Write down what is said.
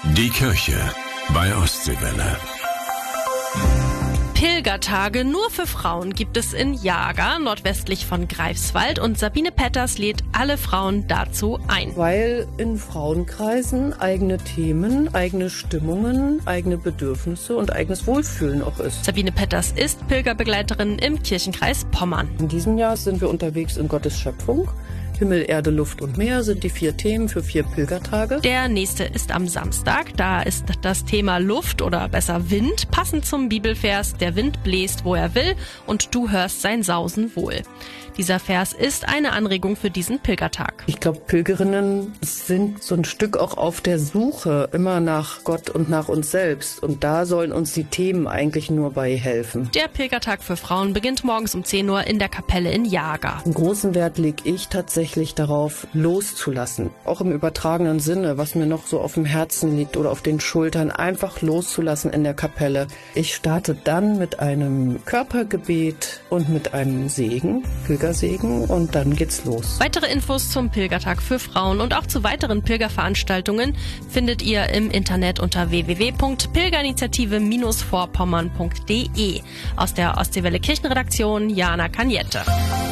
Die Kirche bei Ostseewelle. Pilgertage nur für Frauen gibt es in Jager, nordwestlich von Greifswald, und Sabine Petters lädt alle Frauen dazu ein. Weil in Frauenkreisen eigene Themen, eigene Stimmungen, eigene Bedürfnisse und eigenes Wohlfühlen auch ist. Sabine Petters ist Pilgerbegleiterin im Kirchenkreis Pommern. In diesem Jahr sind wir unterwegs in Gottes Schöpfung. Himmel, Erde, Luft und Meer sind die 4 Themen für 4 Pilgertage. Der nächste ist am Samstag. Da ist das Thema Luft oder besser Wind, passend zum Bibelvers: Der Wind bläst, wo er will, und du hörst sein Sausen wohl. Dieser Vers ist eine Anregung für diesen Pilgertag. Ich glaube, Pilgerinnen sind so ein Stück auch auf der Suche immer nach Gott und nach uns selbst. Und da sollen uns die Themen eigentlich nur bei helfen. Der Pilgertag für Frauen beginnt morgens um 10 Uhr in der Kapelle in Jager. Einen großen Wert lege ich tatsächlich darauf, loszulassen. Auch im übertragenen Sinne, was mir noch so auf dem Herzen liegt oder auf den Schultern, einfach loszulassen in der Kapelle. Ich starte dann mit einem Körpergebet und mit einem Segen, Pilgersegen, und dann geht's los. Weitere Infos zum Pilgertag für Frauen und auch zu weiteren Pilgerveranstaltungen findet ihr im Internet unter www.pilgerinitiative-vorpommern.de. Aus der Ostseewelle Kirchenredaktion Jana Kaniette.